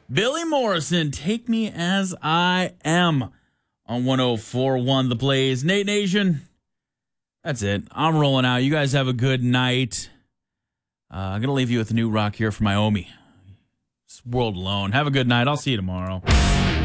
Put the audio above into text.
Billy Morrison, Take Me As I Am on 104.1 The Blaze. Nate Nation, that's it. I'm rolling out. You guys have a good night. I'm going to leave you with a new rock here from Iommi. It's World Alone. Have a good night. I'll see you tomorrow.